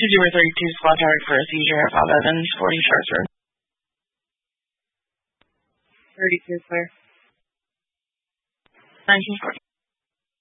do a 32 squad target for a seizure at 5 Evans, 40 Charles Road. 32 clear. 1940.